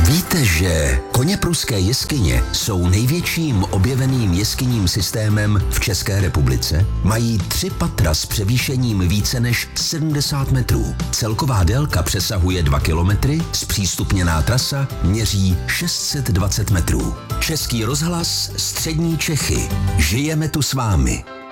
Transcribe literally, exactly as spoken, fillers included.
Víte, že Koněpruské jeskyně jsou největším objeveným jeskyním systémem v České republice? Mají tři patra s převýšením více než sedmdesát metrů. Celková délka přesahuje dva kilometry, zpřístupněná trasa měří šest set dvacet metrů. Český rozhlas Střední Čechy. Žijeme tu s vámi.